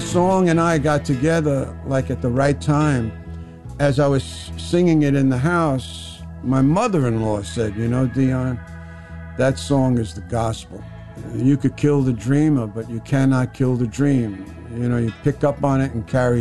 song and I got together like at the right time. As I was singing it in the house, my mother-in-law said, you know, Dion, that song is the gospel. You could kill the dreamer, but you cannot kill the dream. You know, you pick up on it and carry